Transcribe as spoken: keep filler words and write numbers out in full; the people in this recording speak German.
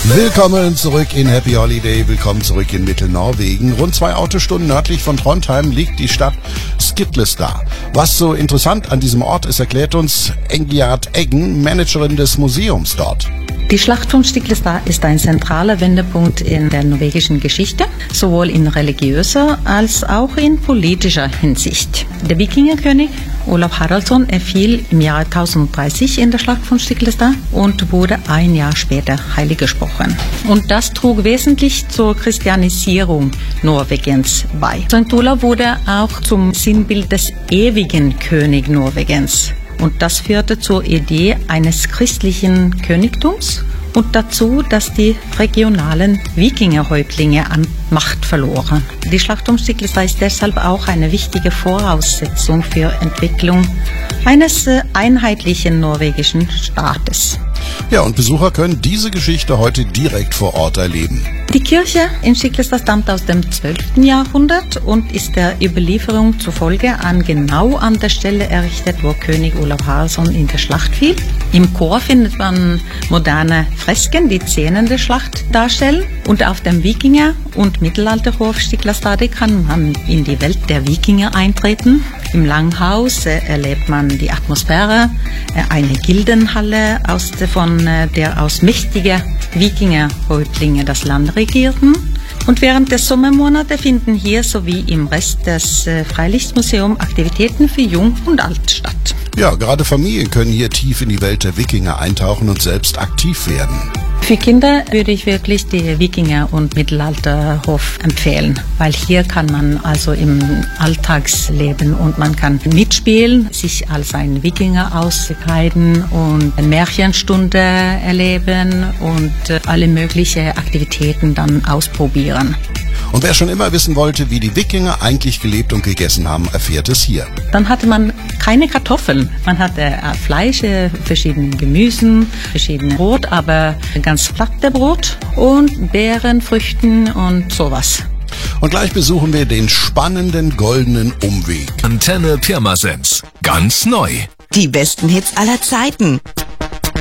Willkommen zurück in Happy Holiday, willkommen zurück in Mittelnorwegen. Rund zwei Autostunden nördlich von Trondheim liegt die Stadt Stiklestad. Was so interessant an diesem Ort ist, erklärt uns Engjard Eggen, Managerin des Museums dort. Die Schlacht von Stiklestad ist ein zentraler Wendepunkt in der norwegischen Geschichte, sowohl in religiöser als auch in politischer Hinsicht. Der Wikingerkönig Olav Haraldsson erfiel im Jahr tausenddreißig in der Schlacht von Stiklestad und wurde ein Jahr später heilig gesprochen. Und das trug wesentlich zur Christianisierung Norwegens bei. Sankt Olav wurde auch zum Sinnbild des ewigen König Norwegens. Und das führte zur Idee eines christlichen Königtums und dazu, dass die regionalen Wikingerhäuptlinge an Macht verloren. Die Schlacht um Stiklestad ist deshalb auch eine wichtige Voraussetzung für Entwicklung eines einheitlichen norwegischen Staates. Ja, und Besucher können diese Geschichte heute direkt vor Ort erleben. Die Kirche in Stiklestad stammt aus dem zwölften Jahrhundert und ist der Überlieferung zufolge an genau an der Stelle errichtet, wo König Olav Haraldsson in der Schlacht fiel. Im Chor findet man moderne Fresken, die Szenen der Schlacht darstellen. Und auf dem Wikinger- und Mittelalterhof Stiklestad kann man in die Welt der Wikinger eintreten. Im Langhaus äh, erlebt man die Atmosphäre, äh, eine Gildenhalle, aus, von äh, der aus mächtige Wikingerhäuptlinge das Land regierten. Und während der Sommermonate finden hier sowie im Rest des äh, Freilichtmuseums Aktivitäten für Jung und Alt statt. Ja, gerade Familien können hier tief in die Welt der Wikinger eintauchen und selbst aktiv werden. Für Kinder würde ich wirklich die Wikinger- und Mittelalterhof empfehlen, weil hier kann man also im Alltagsleben und man kann mitspielen, sich als ein Wikinger auskleiden und eine Märchenstunde erleben und alle möglichen Aktivitäten dann ausprobieren. Und wer schon immer wissen wollte, wie die Wikinger eigentlich gelebt und gegessen haben, erfährt es hier. Dann hatte man keine Kartoffeln. Man hatte Fleisch, verschiedene Gemüsen, verschiedene Brot, aber ganz platte Brot und Beeren, Früchten und sowas. Und gleich besuchen wir den spannenden goldenen Umweg. Antenne Pirmasens. Ganz neu. Die besten Hits aller Zeiten.